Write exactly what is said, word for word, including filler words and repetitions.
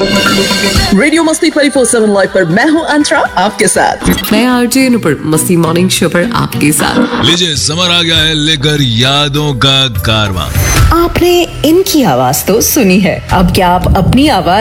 Radio मस्ती twenty four seven live पर मैं हूँ अंतरा आपके साथ। मैं आरजे नुपुर मस्ती मॉर्निंग शो पर आपके साथ। लीजिए समर आ गया है लेकर यादों का कारवां। आपने इनकी आवाज तो सुनी है, अब क्या आप अपनी आवाज